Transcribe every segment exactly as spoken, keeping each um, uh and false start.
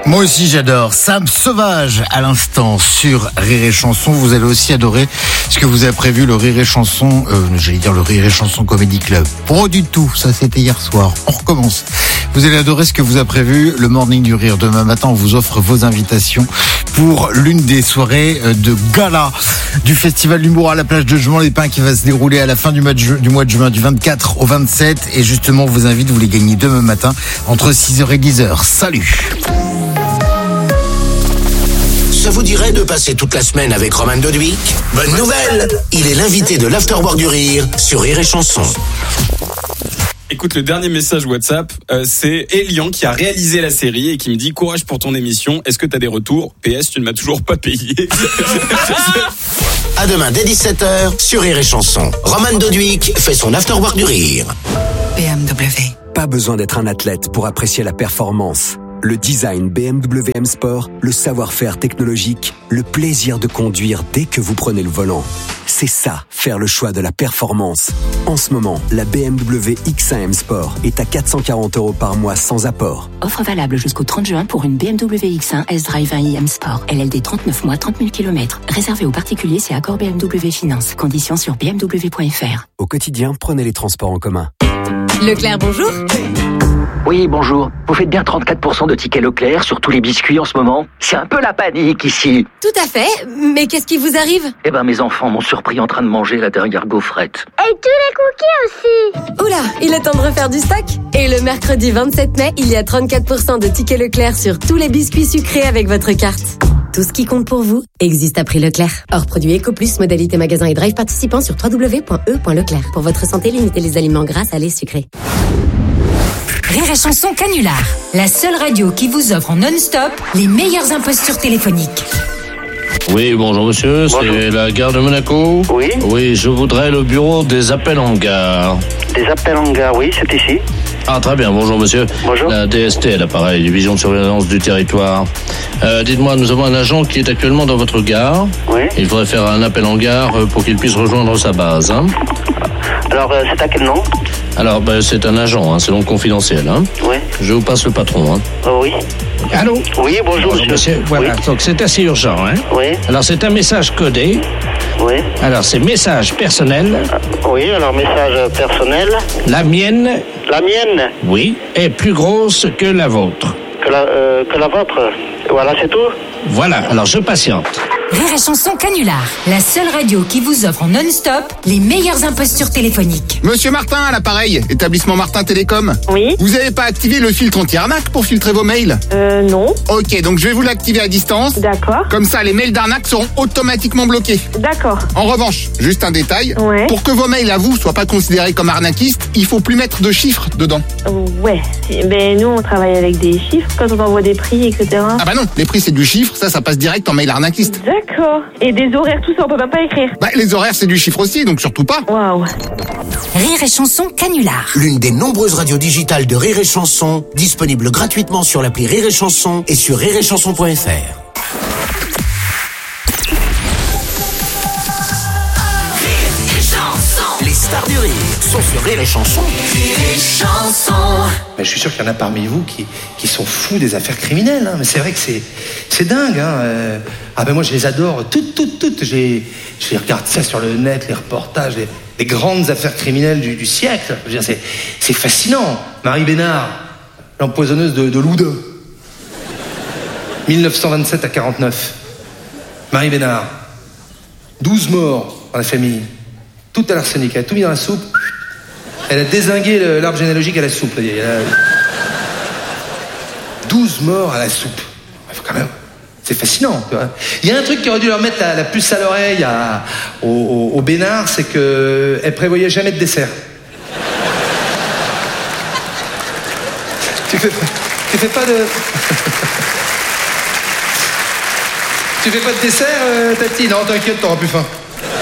Moi aussi j'adore. Sam Sauvage à l'instant sur Rire et Chanson. Vous allez aussi adorer ce que vous avez prévu, le Rire et Chanson, euh, j'allais dire le Rire et Chanson Comedy Club. Pas du tout, ça c'était hier soir. On recommence. Vous allez adorer ce que vous a prévu, le Morning du Rire. Demain matin, on vous offre vos invitations pour l'une des soirées de gala du Festival d'humour à la plage de Jument-les-Pins qui va se dérouler à la fin du mois de, ju- du mois de juin du vingt-quatre au vingt-sept. Et justement, on vous invite, vous les gagnez demain matin entre six heures et dix heures. Salut! Ça vous dirait de passer toute la semaine avec Roman Doduic ? Bonne nouvelle ! Il est l'invité de l'Afterwork du Rire sur Rire et Chanson. Écoute, le dernier message WhatsApp, euh, c'est Elian qui a réalisé la série et qui me dit « Courage pour ton émission, est-ce que t'as des retours ? P S, tu ne m'as toujours pas payé. » À demain dès dix-sept heures sur Rire et Chanson. Roman Doduic fait son Afterwork du Rire. B M W. Pas besoin d'être un athlète pour apprécier la performance. Le design B M W M Sport, le savoir-faire technologique, le plaisir de conduire dès que vous prenez le volant. C'est ça, faire le choix de la performance. En ce moment, la B M W X un M Sport est à quatre cent quarante euros par mois sans apport. Offre valable jusqu'au trente juin pour une B M W X un S-Drive un i M Sport. L L D trente-neuf mois, trente mille kilomètres. Réservé aux particuliers, c'est accord B M W Finance. Conditions sur b m w point f r. Au quotidien, prenez les transports en commun. Leclerc, bonjour. Oui, bonjour. Vous faites bien trente-quatre pour cent de tickets Leclerc sur tous les biscuits en ce moment. C'est un peu la panique ici. Tout à fait. Mais qu'est-ce qui vous arrive ? Eh ben, mes enfants m'ont surpris en train de manger la dernière gaufrette. Et tous les cookies aussi. Oula, il est temps de refaire du stock. Et le mercredi vingt-sept mai, il y a trente-quatre pour cent de tickets Leclerc sur tous les biscuits sucrés avec votre carte. Tout ce qui compte pour vous existe à prix Leclerc. Hors produit EcoPlus, modalité magasin et drive participant sur w w w point e point leclerc. Pour votre santé, limitez les aliments gras, salés, sucrés. Rire et Chanson Canular, la seule radio qui vous offre en non-stop les meilleures impostures téléphoniques. Oui, bonjour monsieur, Bonjour. C'est la gare de Monaco. Oui. Oui, je voudrais le bureau des appels en gare. Des appels en gare, oui, c'est ici. Ah, très bien, bonjour monsieur. Bonjour. La D S T, l'appareil, division de surveillance du territoire. Euh, dites-moi, nous avons un agent qui est actuellement dans votre gare. Oui. Il faudrait faire un appel en gare pour qu'il puisse rejoindre sa base. Hein. Alors, euh, c'est à quel nom ? Alors, ben, c'est un agent, hein, c'est donc confidentiel. Hein. Oui. Je vous passe le patron. Hein. Oh, oui. Allô ? Oui, bonjour, Bonjour, monsieur. monsieur. Voilà, Oui. donc c'est assez urgent. Hein. Oui. Alors, c'est un message codé. Oui. Alors, c'est message personnel. Oui, alors message personnel. La mienne, La mienne, oui, est plus grosse que la vôtre. que la, euh, que la vôtre. Voilà, c'est tout. Voilà, alors je patiente. Rire et Chanson Canular, la seule radio qui vous offre en non-stop les meilleures impostures téléphoniques. Monsieur Martin à l'appareil, établissement Martin Télécom. Oui. Vous n'avez pas activé le filtre anti-arnaque pour filtrer vos mails ? Euh, non. Ok, donc je vais vous l'activer à distance. D'accord. Comme ça, les mails d'arnaque seront automatiquement bloqués. D'accord. En revanche, juste un détail, Ouais. pour que vos mails à vous soient pas considérés comme arnaquistes, il faut plus mettre de chiffres dedans. Ouais. Ben, nous, on travaille avec des chiffres quand on envoie des prix, et cetera. Ah bah non, les prix c'est du chiffre, ça, ça passe direct en mail arnaquiste. D'accord. Et des horaires, tout ça, on peut même pas écrire. Bah les horaires c'est du chiffre aussi, donc surtout pas. Waouh. Rire et Chanson Canular. L'une des nombreuses radios digitales de Rire et Chanson, disponible gratuitement sur l'appli Rire et Chanson et sur rire et chanson point f r. Les stars du rire sont sur Rire et Chanson. Mais je suis sûr qu'il y en a parmi vous qui, qui sont fous des affaires criminelles. Hein. Mais c'est vrai que c'est, c'est dingue. Hein. Euh, ah ben moi je les adore toutes, toutes, toutes. J'ai, je les regarde ça sur le net, les reportages, les, les grandes affaires criminelles du, du siècle. Je veux dire, c'est, c'est fascinant. Marie Bénard, l'empoisonneuse de, de Loudun. dix-neuf cent vingt-sept à quarante-neuf. Marie Bénard. douze morts dans la famille. Tout à l'arsenic. Elle a tout mis dans la soupe. Elle a dézingué le, l'arbre généalogique à la soupe. Elle a... douze morts à la soupe. Il faut quand même... C'est fascinant. Tu vois. Il y a un truc qui aurait dû leur mettre la, la puce à l'oreille à, au, au, au Bénard, c'est qu'elle prévoyait jamais de dessert. tu, fais, tu fais pas de... tu fais pas de dessert, euh, Tati ? Non, t'inquiète, t'auras plus faim.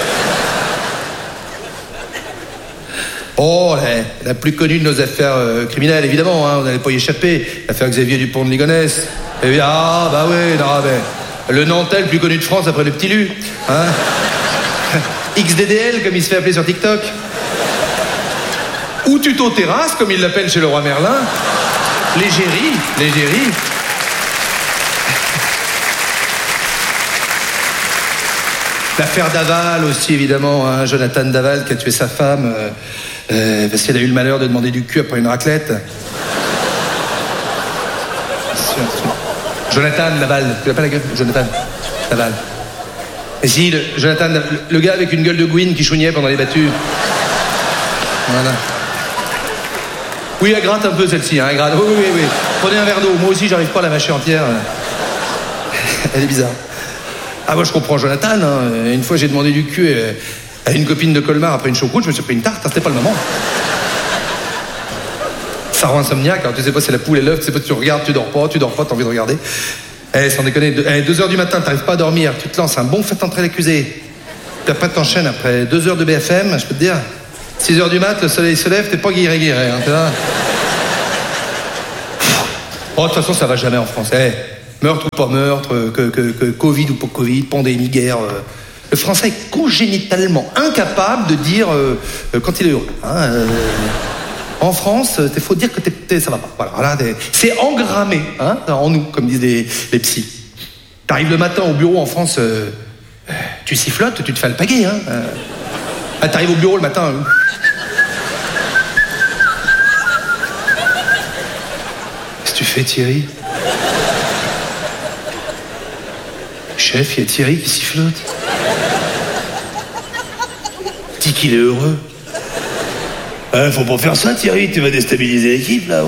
Oh, la, la plus connue de nos affaires euh, criminelles, évidemment, hein, on n'allait pas y échapper. L'affaire Xavier Dupont de Ligonnès. Et bien, ah, bah oui, non, mais le Nantais le plus connu de France après le petit Lu. Hein. X D D L, comme il se fait appeler sur TikTok. Ou Tuto Terrasse, comme il l'appelle chez le roi Merlin. L'égérie, l'égérie. L'affaire Daval aussi, évidemment, hein, Jonathan Daval qui a tué sa femme euh, euh, parce qu'elle a eu le malheur de demander du cul après une raclette. Jonathan Daval, tu l'as pas la gueule, Jonathan Daval. Et si, le, Jonathan, le, le gars avec une gueule de Gwyn qui chouignait pendant les battues. Voilà. Oui, elle gratte un peu celle-ci, hein, elle gratte. Oui, oui, oui. Prenez un verre d'eau. Moi aussi, j'arrive pas à la mâcher entière. Elle est bizarre. Ah, moi, je comprends Jonathan. Hein. Une fois, j'ai demandé du cul à une copine de Colmar après une choucroute, je me suis pris une tarte, hein, c'était pas le moment. Ça rend insomniaque, alors tu sais pas si c'est la poule et l'œuf, tu sais pas si tu regardes, tu dors pas, tu dors pas, t'as envie de regarder. Eh, sans déconner, deux, eh, deux heures du matin, t'arrives pas à dormir, tu te lances un bon fait entrer l'accusé. Puis après, t'enchaînes après deux heures de B F M, je peux te dire. six heures du mat, le soleil se lève, t'es pas guiré guiré, hein, tu vois. Oh, de toute façon, ça va jamais en France. Eh, meurtre ou pas meurtre, que, que, que Covid ou pas Covid, pandémie, guerre. Euh, le français est congénitalement incapable de dire euh, quand il est heureux. Hein, euh, en France, il faut dire que t'es, t'es, ça va pas. Voilà, voilà, t'es, c'est engrammé hein, en nous, comme disent les, les psys. T'arrives le matin au bureau en France, euh, tu sifflotes, tu te fais alpaguer. Hein, euh, ah, t'arrives au bureau le matin. Euh, Qu'est-ce que tu fais, Thierry? Chef, il y a Thierry qui sifflote. Dis qu'il est heureux. Euh, faut pas faire ça, Thierry, tu vas déstabiliser l'équipe, là-haut.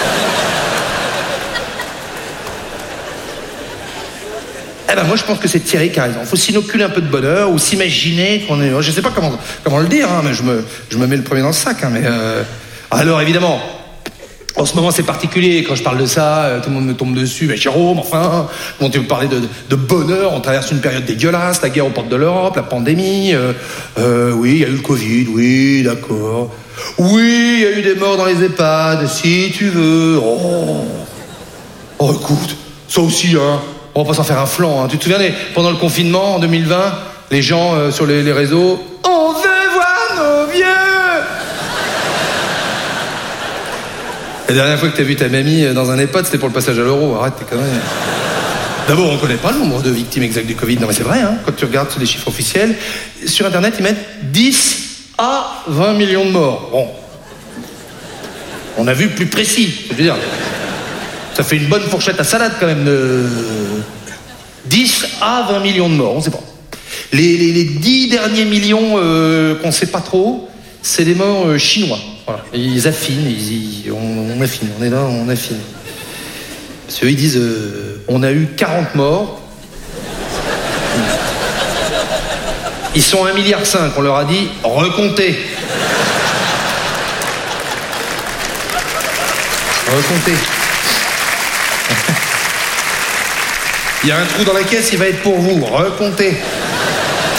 Eh ben, moi, je pense que c'est Thierry qui a raison. Faut s'inoculer un peu de bonheur ou s'imaginer qu'on est... Je sais pas comment, comment le dire, hein, mais je me, je me mets le premier dans le sac. Hein, mais euh... Alors, évidemment... En ce moment, c'est particulier. Quand je parle de ça, tout le monde me tombe dessus. Mais Jérôme, enfin, comment tu veux parler de, de bonheur? On traverse une période dégueulasse, la guerre aux portes de l'Europe, la pandémie. Euh, euh, oui, il y a eu le Covid, oui, d'accord. Oui, il y a eu des morts dans les EHPAD, si tu veux. Oh, oh écoute, ça aussi, hein. On va pas s'en faire un flanc. Hein. Tu te souviens, pendant le confinement, en deux mille vingt, les gens euh, sur les, les réseaux... On veut voir nos vieux. La dernière fois que t'as vu ta mamie dans un EHPAD, c'était pour le passage à l'euro. Arrête, t'es quand même... D'abord, on connaît pas le nombre de victimes exactes du Covid. Non, mais c'est vrai, hein. Quand tu regardes sur les chiffres officiels, sur Internet, ils mettent dix à vingt millions de morts. Bon. On a vu plus précis, je veux dire. Ça fait une bonne fourchette à salade, quand même, de... dix à vingt millions de morts, on sait pas. Les, les, les dix derniers millions euh, qu'on sait pas trop, c'est des morts euh, chinois. Voilà. Ils affinent, ils, ils, on, on affine, on est là, on affine. Parce qu'eux, ils disent, euh, on a eu quarante morts. Ils sont un virgule cinq milliard, on leur a dit, recomptez. Recomptez. Il y a un trou dans la caisse, il va être pour vous, recomptez.